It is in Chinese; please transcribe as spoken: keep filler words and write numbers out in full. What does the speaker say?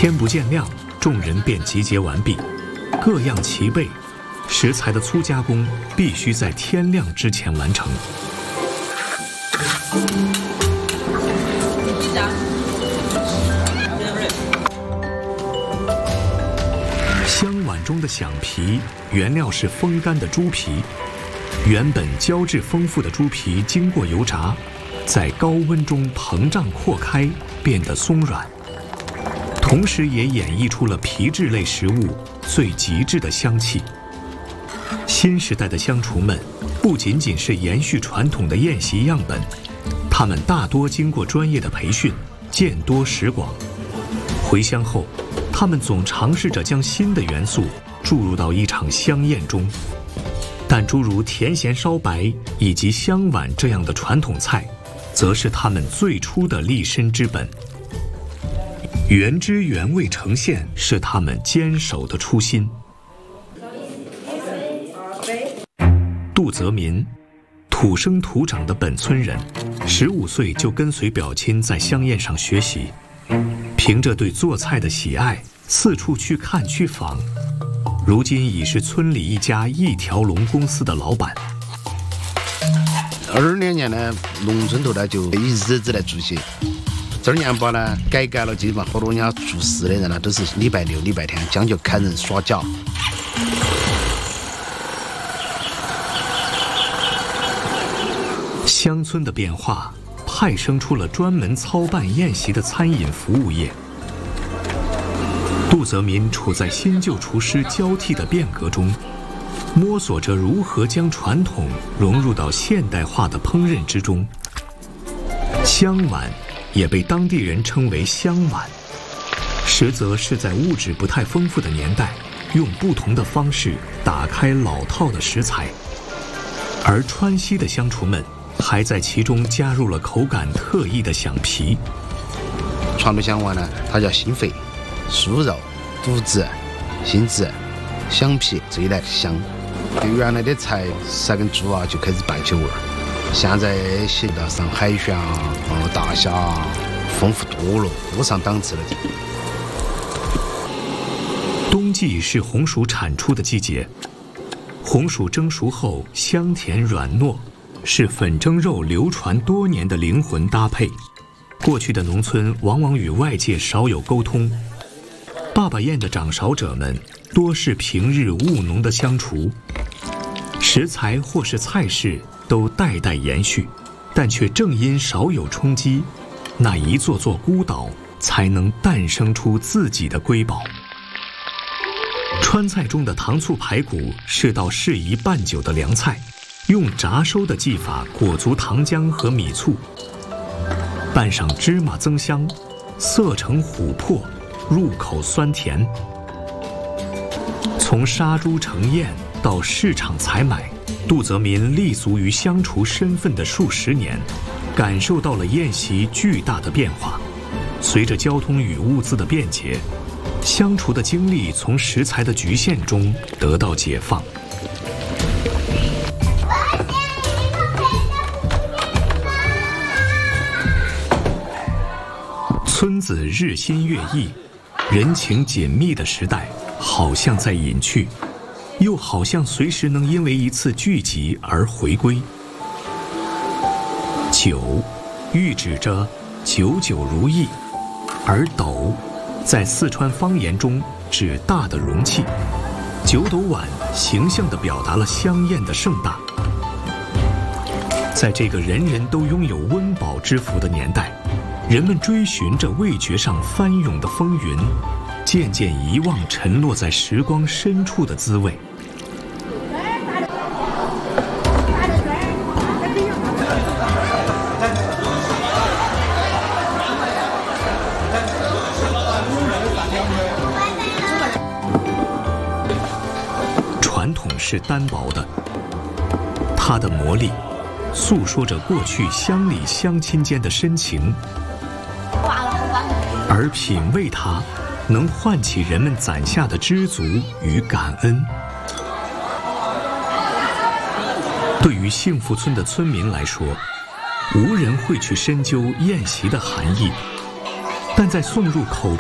天不见亮，众人便集结完毕，各样齐备，食材的粗加工必须在天亮之前完成。香碗中的响皮原料是风干的猪皮，原本胶质丰富的猪皮经过油炸，在高温中膨胀扩开，变得松软，同时也演绎出了皮质类食物最极致的香气。新时代的香厨们不仅仅是延续传统的宴席样本，他们大多经过专业的培训，见多识广。回乡后，他们总尝试着将新的元素注入到一场香宴中，但诸如甜咸烧白以及香碗这样的传统菜，则是他们最初的立身之本。原汁原味呈现是他们坚守的初心。杜泽民，土生土长的本村人，十五岁就跟随表亲在香宴上学习，凭着对做菜的喜爱，四处去看去访，如今已是村里一家一条龙公司的老板。 二两年呢，农村头呢就以日子来做些。这二年把呢改改了，基本上好多人家做事的人呢都是礼拜六、礼拜天讲究看人耍假。 乡村的变化派生出了专门操办宴席的餐饮服务业。杜泽民处在新旧厨师交替的变革中，摸索着如何将传统融入到现代化的烹饪之中。香碗也被当地人称为香碗，实则是在物质不太丰富的年代，用不同的方式打开老套的食材。而川西的香厨们还在其中加入了口感特异的响皮。 传统香碗呢，它叫心肺、酥肉、肚子、心子、响皮这一类香。对原来的菜杀跟猪啊就开始败起味儿，现在写到上海鲜啊、哦、大虾啊，丰富多了，不上档次了。 冬季是红薯产出的季节，红薯蒸熟后香甜软糯，是粉蒸肉流传多年的灵魂搭配。过去的农村往往与外界少有沟通，爸爸宴的掌勺者们多是平日务农的乡厨，食材或是菜式都代代延续，但却正因少有冲击，那一座座孤岛才能诞生出自己的瑰宝。川菜中的糖醋排骨是道适宜拌酒的凉菜，用炸收的技法裹足糖浆和米醋，拌上芝麻增香，色呈琥珀，入口酸甜。从杀猪成宴到市场采买，杜泽民立足于乡厨身份的数十年，感受到了宴席巨大的变化。随着交通与物资的便捷，乡厨的精力从食材的局限中得到解放。村子日新月异，人情紧密的时代好像在隐去，又好像随时能因为一次聚集而回归。酒喻指着久久如意，而斗在四川方言中指大的容器。九斗碗形象地表达了香宴的盛大。在这个人人都拥有温饱之福的年代，人们追寻着味觉上翻涌的风云，渐渐遗忘沉落在时光深处的滋味。传统是单薄的，它的魔力诉说着过去乡里乡亲间的深情，而品味它能唤起人们攒下的知足与感恩。对于幸福村的村民来说，无人会去深究宴席的含义，但在送入口